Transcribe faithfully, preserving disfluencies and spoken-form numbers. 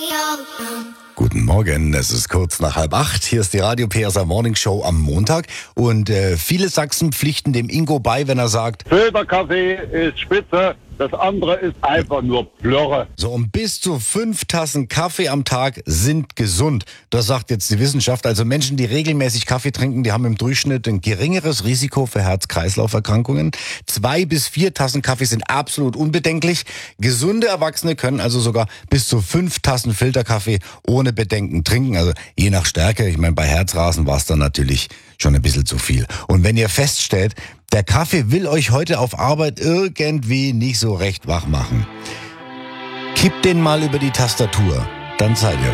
Guten Morgen, es ist kurz nach halb acht. Hier ist die Radio P S A Morning Show am Montag. Und äh, viele Sachsen pflichten dem Ingo bei, wenn er sagt, Filterkaffee ist spitze, das andere ist einfach nur Plörre. so um bis zu fünf Tassen Kaffee am Tag sind gesund. Das sagt jetzt die Wissenschaft. Also Menschen, die regelmäßig Kaffee trinken, die haben im Durchschnitt ein geringeres Risiko für Herz-Kreislauf-Erkrankungen. Zwei bis vier Tassen Kaffee sind absolut unbedenklich. Gesunde Erwachsene können also sogar bis zu fünf Tassen Filterkaffee ohne Bedenken trinken. Also je nach Stärke. Ich meine, bei Herzrasen war es dann natürlich schon ein bisschen zu viel. Und wenn ihr feststellt, der Kaffee will euch heute auf Arbeit irgendwie nicht so recht wach machen, kippt den mal über die Tastatur. Dann seid ihr